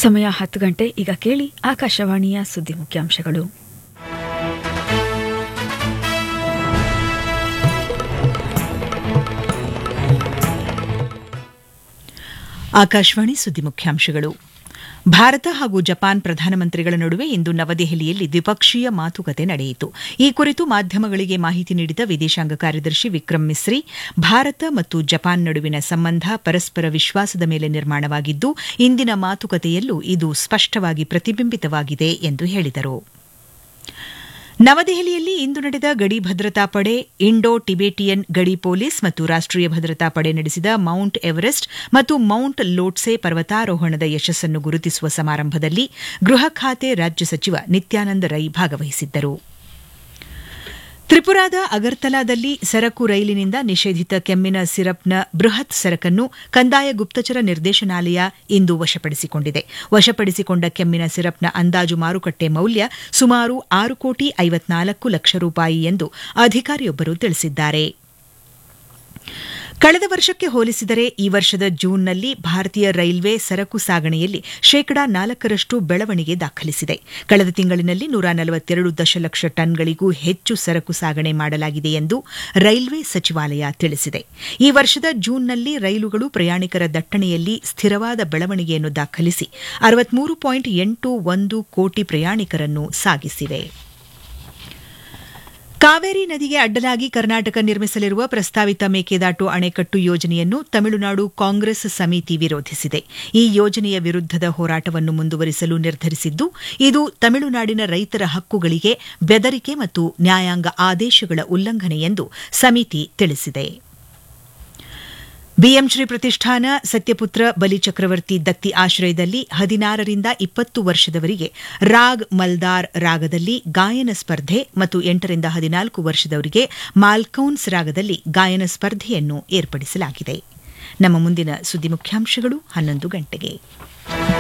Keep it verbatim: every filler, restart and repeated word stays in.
ಸಮಯ ಹತ್ತು ಗಂಟೆ. ಈಗ ಕೇಳಿ ಆಕಾಶವಾಣಿಯ ಸುದ್ದಿ ಮುಖ್ಯಾಂಶಗಳು. ಆಕಾಶವಾಣಿ ಸುದ್ದಿ ಮುಖ್ಯಾಂಶಗಳು. ಭಾರತ ಹಾಗೂ ಜಪಾನ್ ಪ್ರಧಾನಮಂತ್ರಿಗಳ ನಡುವೆ ಇಂದು ನವದೆಹಲಿಯಲ್ಲಿ ದ್ವಿಪಕ್ಷೀಯ ಮಾತುಕತೆ ನಡೆಯಿತು. ಈ ಕುರಿತು ಮಾಧ್ಯಮಗಳಿಗೆ ಮಾಹಿತಿ ನೀಡಿದ ವಿದೇಶಾಂಗ ಕಾರ್ಯದರ್ಶಿ ವಿಕ್ರಮ್ ಮಿಸ್ರಿ, ಭಾರತ ಮತ್ತು ಜಪಾನ್ ನಡುವಿನ ಸಂಬಂಧ ಪರಸ್ಪರ ವಿಶ್ವಾಸದ ಮೇಲೆ ನಿರ್ಮಾಣವಾಗಿದ್ದು, ಇಂದಿನ ಮಾತುಕತೆಯಲ್ಲೂ ಇದು ಸ್ಪಷ್ಟವಾಗಿ ಪ್ರತಿಬಿಂಬಿತವಾಗಿದೆ ಎಂದು ಹೇಳಿದರು. ನವದೆಹಲಿಯಲ್ಲಿ ಇಂದು ನಡೆದ ಗಡಿ ಭದ್ರತಾ ಪಡೆ, ಇಂಡೋ ಟಿಬೇಟಿಯನ್ ಗಡಿ ಪೊಲೀಸ್ ಮತ್ತು ರಾಷ್ಟೀಯ ಭದ್ರತಾ ಪಡೆ ನಡೆಸಿದ ಮೌಂಟ್ ಎವರೆಸ್ಟ್ ಮತ್ತು ಮೌಂಟ್ ಲೋಟ್ಸೆ ಪರ್ವತಾರೋಹಣದ ಯಶಸ್ಸನ್ನು ಗುರುತಿಸುವ ಸಮಾರಂಭದಲ್ಲಿ ಗೃಹ ಖಾತೆ ರಾಜ್ಯ ಸಚಿವ ನಿತ್ಯಾನಂದ ರೈ ಭಾಗವಹಿಸಿದ್ದರು. ತ್ರಿಪುರಾದ ಅಗರ್ತಲಾದಲ್ಲಿ ಸರಕು ರೈಲಿನಿಂದ ನಿಷೇಧಿತ ಕೆಮ್ಮಿನ ಸಿರಪ್ನ ಬೃಹತ್ ಸರಕನ್ನು ಕಂದಾಯ ಗುಪ್ತಚರ ನಿರ್ದೇಶನಾಲಯ ಇಂದು ವಶಪಡಿಸಿಕೊಂಡಿದೆ. ವಶಪಡಿಸಿಕೊಂಡ ಕೆಮ್ಮಿನ ಸಿರಪ್ನ ಅಂದಾಜು ಮಾರುಕಟ್ಟೆ ಮೌಲ್ಯ ಸುಮಾರು ಆರು ಕೋಟಿ ಐವತ್ನಾಲ್ಕು ಲಕ್ಷ ರೂಪಾಯಿ ಎಂದು ಅಧಿಕಾರಿಯೊಬ್ಬರು ತಿಳಿಸಿದ್ದಾರೆ. ಕಳೆದ ವರ್ಷಕ್ಕೆ ಹೋಲಿಸಿದರೆ ಈ ವರ್ಷದ ಜೂನ್ನಲ್ಲಿ ಭಾರತೀಯ ರೈಲ್ವೆ ಸರಕು ಸಾಗಣೆಯಲ್ಲಿ ಶೇಕಡಾ ನಾಲ್ಕರಷ್ಟು ಬೆಳವಣಿಗೆ ದಾಖಲಿಸಿದೆ. ಕಳೆದ ತಿಂಗಳಿನಲ್ಲಿ ನೂರ ನಲವತ್ತೆರಡು ದಶಲಕ್ಷ ಟನ್ಗಳಿಗೂ ಹೆಚ್ಚು ಸರಕು ಸಾಗಣೆ ಮಾಡಲಾಗಿದೆ ಎಂದು ರೈಲ್ವೆ ಸಚಿವಾಲಯ ತಿಳಿಸಿದೆ. ಈ ವರ್ಷದ ಜೂನ್ನಲ್ಲಿ ರೈಲುಗಳು ಪ್ರಯಾಣಿಕರ ದಟ್ಟಣೆಯಲ್ಲಿ ಸ್ಥಿರವಾದ ಬೆಳವಣಿಗೆಯನ್ನು ದಾಖಲಿಸಿ ಅರವತ್ಮೂರು ಪಾಯಿಂಟ್ ಎಂಟು ಒಂದು ಕೋಟಿ ಪ್ರಯಾಣಿಕರನ್ನು ಸಾಗಿಸಿವೆ. ಕಾವೇರಿ ನದಿಗೆ ಅಡ್ಡಲಾಗಿ ಕರ್ನಾಟಕ ನಿರ್ಮಿಸಲಿರುವ ಪ್ರಸ್ತಾವಿತ ಮೇಕೆದಾಟು ಅಣೆಕಟ್ಟು ಯೋಜನೆಯನ್ನು ತಮಿಳುನಾಡು ಕಾಂಗ್ರೆಸ್ ಸಮಿತಿ ವಿರೋಧಿಸಿದೆ. ಈ ಯೋಜನೆಯ ವಿರುದ್ದದ ಹೋರಾಟವನ್ನು ಮುಂದುವರಿಸಲು ನಿರ್ಧರಿಸಿದ್ದು, ಇದು ತಮಿಳುನಾಡಿನ ರೈತರ ಹಕ್ಕುಗಳಿಗೆ ಬೆದರಿಕೆ ಮತ್ತು ನ್ಯಾಯಾಂಗ ಆದೇಶಗಳ ಉಲ್ಲಂಘನೆ ಎಂದು ಸಮಿತಿ ತಿಳಿಸಿದೆ. ಬಿಎಂ ಶ್ರೀ ಪ್ರತಿಷ್ಠಾನ ಸತ್ಯಪುತ್ರ ಬಲಿಚಕ್ರವರ್ತಿ ದತ್ತಿ ಆಶ್ರಯದಲ್ಲಿ ಹದಿನಾರರಿಂದ ಇಪ್ಪತ್ತು ವರ್ಷದವರಿಗೆ ರಾಗ್ ಮಲ್ದಾರ್ ರಾಗದಲ್ಲಿ ಗಾಯನ ಸ್ಪರ್ಧೆ ಮತ್ತು ಎಂಟರಿಂದ ಹದಿನಾಲ್ಕು ವರ್ಷದವರಿಗೆ ಮಾಲ್ಕೌನ್ಸ್ ರಾಗದಲ್ಲಿ ಗಾಯನ ಸ್ಪರ್ಧೆಯನ್ನು ಏರ್ಪಡಿಸಲಾಗಿದೆ. ನಮ್ಮ ಮುಂದಿನ ಸುದ್ದಿ ಮುಖ್ಯಾಂಶಗಳು ಹನ್ನೊಂದು ಗಂಟೆಗೆ.